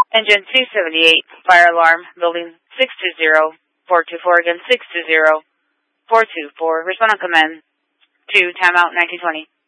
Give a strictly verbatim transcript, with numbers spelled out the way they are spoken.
Engine two seventy-eight, fire alarm, building six two zero, four two four, again six two zero, four two four, respond on command to timeout nineteen twenty.